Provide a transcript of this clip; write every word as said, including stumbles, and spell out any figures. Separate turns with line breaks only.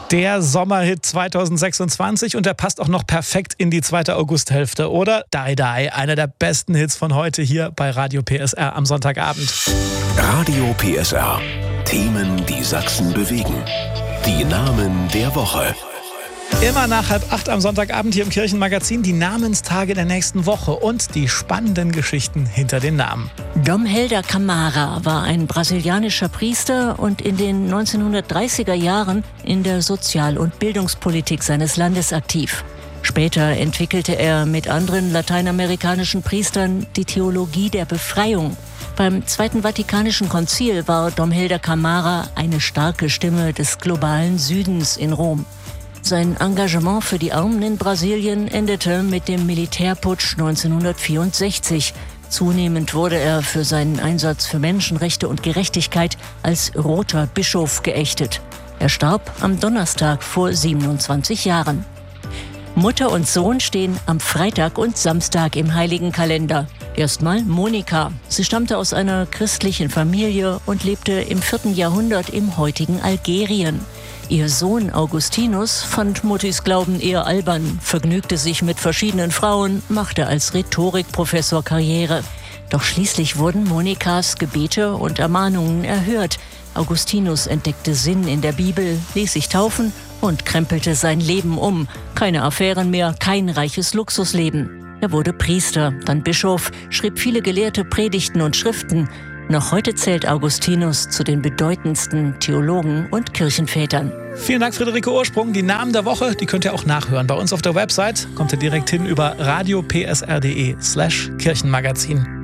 Der Sommerhit zweitausendsechsundzwanzig und der passt auch noch perfekt in die zweite Augusthälfte, oder? Die Die, einer der besten Hits von heute hier bei Radio P S R am Sonntagabend.
Radio P S R. Themen, die Sachsen bewegen. Die Namen der Woche.
Immer nach halb acht am Sonntagabend hier im Kirchenmagazin die Namenstage der nächsten Woche und die spannenden Geschichten hinter den Namen.
Dom Helder Camara war ein brasilianischer Priester und in den neunzehnhundertdreißiger Jahren in der Sozial- und Bildungspolitik seines Landes aktiv. Später entwickelte er mit anderen lateinamerikanischen Priestern die Theologie der Befreiung. Beim Zweiten Vatikanischen Konzil war Dom Helder Camara eine starke Stimme des globalen Südens in Rom. Sein Engagement für die Armen in Brasilien endete mit dem Militärputsch neunzehnhundertvierundsechzig. Zunehmend wurde er für seinen Einsatz für Menschenrechte und Gerechtigkeit als roter Bischof geächtet. Er starb am Donnerstag vor siebenundzwanzig Jahren. Mutter und Sohn stehen am Freitag und Samstag im heiligen Kalender. Erstmal Monika. Sie stammte aus einer christlichen Familie und lebte im vierten Jahrhundert im heutigen Algerien. Ihr Sohn Augustinus fand Muttis Glauben eher albern, vergnügte sich mit verschiedenen Frauen, machte als Rhetorikprofessor Karriere. Doch schließlich wurden Monikas Gebete und Ermahnungen erhört. Augustinus entdeckte Sinn in der Bibel, ließ sich taufen und krempelte sein Leben um. Keine Affären mehr, kein reiches Luxusleben. Er wurde Priester, dann Bischof, schrieb viele gelehrte Predigten und Schriften. Noch heute zählt Augustinus zu den bedeutendsten Theologen und Kirchenvätern.
Vielen Dank, Friederike Ursprung. Die Namen der Woche, die könnt ihr auch nachhören. Bei uns auf der Website kommt ihr direkt hin über radiopsr.de slash Kirchenmagazin.